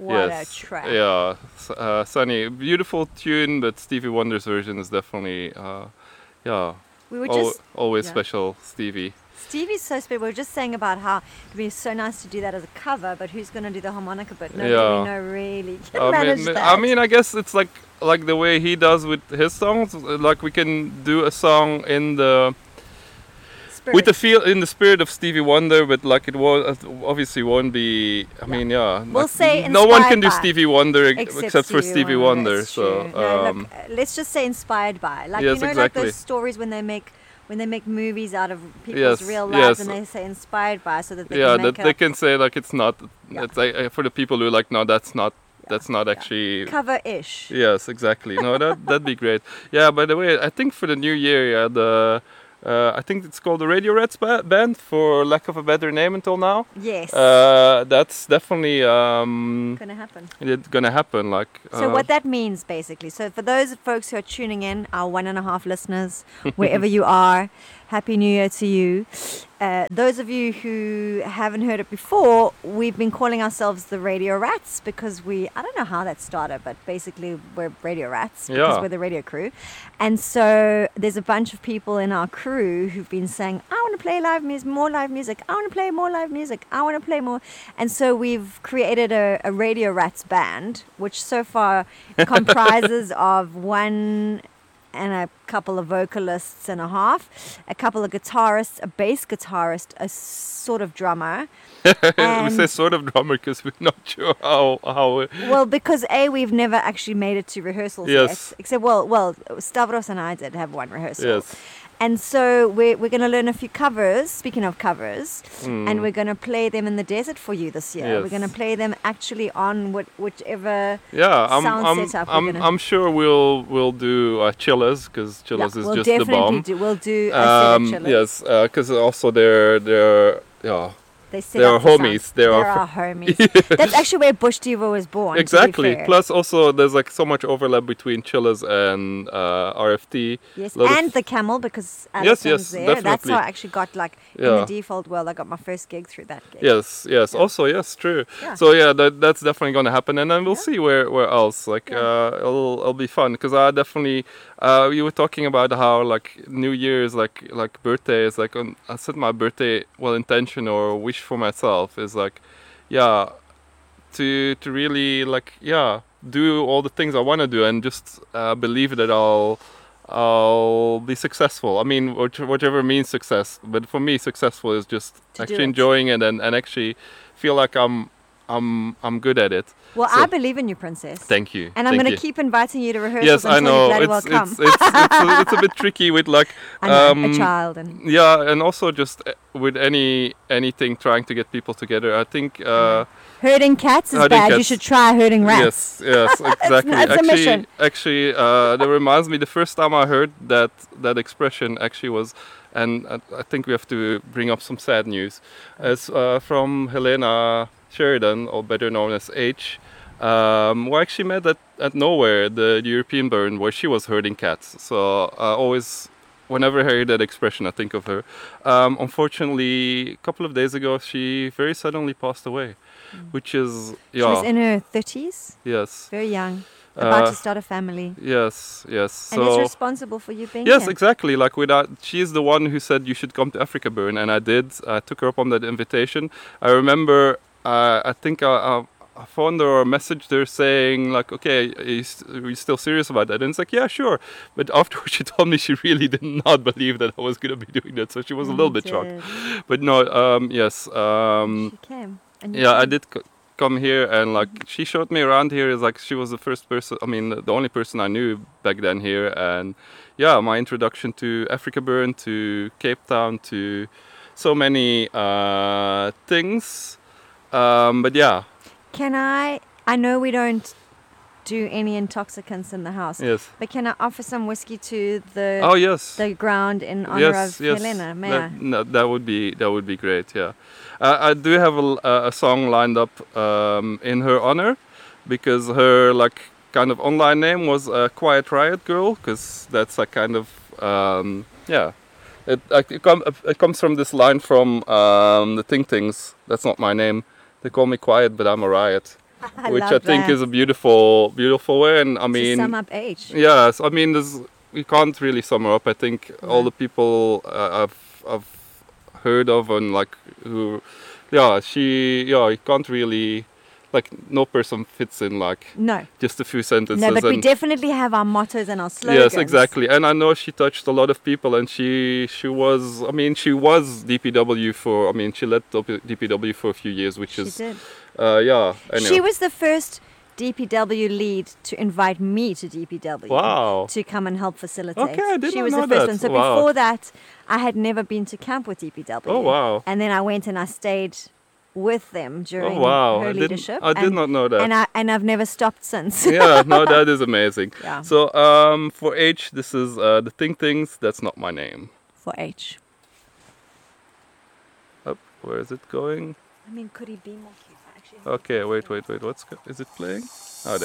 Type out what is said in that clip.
What a track. Yeah, Sunny, beautiful tune, but Stevie Wonder's version is definitely, We were just always yeah. special, Stevie. Stevie's so special. We were just saying about how it'd be so nice to do that as a cover, but who's going to do the harmonica bit? Nobody Yeah. we know really can manage that. I mean, I guess it's like the way he does with his songs. Like we can do a song in the Spirit. with the feel in the spirit of Stevie Wonder, but like it was obviously won't be. I mean, yeah. We'll like, say no one can do inspired by. Stevie Wonder except for Stevie Wonder. It's So true. No, look, let's just say inspired by. Like Yes, you know, exactly. like those stories when they make movies out of people's Yes, real lives, yes. and they say inspired by, so that they yeah, can make that they it can say like it's not. Yeah. It's like, for the people who are like, no, that's not. That's not actually. cover-ish. Yes, exactly. No, that'd be great. Yeah. By the way, I think for the new year, yeah, I think it's called the Radio Rats band, for lack of a better name until now. Yes, That's definitely gonna happen. it's gonna happen. Like. So what that means, basically. So for those folks who are tuning in, our 1.5 listeners, wherever you are, Happy New Year to you. Those of you who haven't heard it before, we've been calling ourselves the Radio Rats because I don't know how that started, but basically we're Radio Rats because Yeah. we're the radio crew. And so there's a bunch of people in our crew who've been saying, I want to play live music, more live music. I want to play more live music. I want to play more. And so we've created a Radio Rats band, which so far comprises of one and a couple of vocalists and a half, a couple of guitarists, a bass guitarist, a sort of drummer. we and- say sort of drummer because we're not sure how. Well, because we've never actually made it to rehearsals Yes. yet. Except, well, Stavros and I did have one rehearsal. Yes. And so we're going to learn a few covers, speaking of covers, and we're going to play them in the desert for you this year. Yes. We're going to play them actually on whichever Yeah, sound setup we're gonna- I'm sure we'll do Chillers because Chillers is we'll just the definitely bomb. we'll do a set of chillers. Yes, because also they're They set They up are the sound. homies. They They are are our homies. That's actually where Bush Diva was born. to be exactly. fair. Plus, also there's like so much overlap between Chillers and RFT. Yes, Lot of- and the Camel because Yes, Alison's yes, there. That's definitely. how I actually got in Yeah. the default world. I got my first gig through that gig. Yes, yes. Also, yes, true. Yeah. So yeah, that's definitely gonna happen, and then we'll Yeah. see where else. Like, Yeah. it'll be fun because I definitely. You were talking about how like New Year's, like birthday is like. I said my birthday intention or wish for myself is like, yeah, to really like do all the things I want to do and just believe that I'll be successful. I mean, whichever means success. But for me, successful is just To do actually it. enjoying it and actually feel like I'm good at it. Well, So- I believe in you, Princess. Thank you. And I'm Thank going you. to keep inviting you to rehearsals Yes, I until know. you bloody well come. It's a bit tricky with like. I know, a child. And Yeah, and also just with anything trying to get people together. I think. herding cats is Herding bad. You cats. should try herding rats. Yes, exactly. it's a mission. Actually, that reminds me. The first time I heard that expression actually was, and I think we have to bring up some sad news. It's from Helena Sheridan, or better known as H. Who I actually met at Nowhere, the European Burn, where she was herding cats. So I always. Whenever I hear that expression, I think of her. Unfortunately, a couple of days ago, she very suddenly passed away, which is She was in her 30s, yes, very young, about Uh, to start a family. yes. And is responsible for you being Yes, here. exactly. Like she's the one who said you should come to Africa Burn, and I did. I took her up on that invitation. I remember. I think I phoned her or messaged her saying like, "Okay, are you still serious about that?" And it's like, "Yeah, sure." But afterwards, she told me she really did not believe that I was going to be doing that, so she was a little bit shocked. But no, yes. She came. And you Yeah, I came. did come here, and like she showed me around here. Is like she was the first person. I mean, the only person I knew back then here, and yeah, my introduction to Africa Burn, to Cape Town, to so many things. But yeah, Can I know we don't do any intoxicants in the house, yes. but can I offer some whiskey to the Oh yes. the ground in honor Yes, of yes. Helena? May I? That would be great. Yeah, I do have a song lined up in her honor, because her like kind of online name was Quiet Riot Girl, because that's a kind of yeah. It comes from this line from the Ting Tings. That's not my name. They call me Quiet, but I'm a riot. which love I think that. is a beautiful, beautiful way. And I To mean, sum up H. yes, I mean, we can't really sum her up. I think all No. the people I've heard of and like who, yeah, you can't really, like, no person fits in like No. just a few sentences. No, but we and definitely have our mottos and our slogans. yes, exactly. And I know she touched a lot of people, and she was, I mean, she was DPW for, I mean, she led DPW for a few years, which She is, did. yeah. Anyway. She was the first DPW lead to invite me to DPW. Wow. To come and help facilitate. Okay, I did She not was know the first that. one. So Wow. before that, I had never been to camp with DPW. Oh, wow. And then I went and I stayed with them during Oh, wow. her leadership. I did not know that. And I've never stopped since. Yeah, no, that is amazing. Yeah. So for H, this is the Think Things, That's Not My Name. For H. Up, where is it going? I mean, could he be more cute? Actually, Okay, wait, is it playing? Oh, there.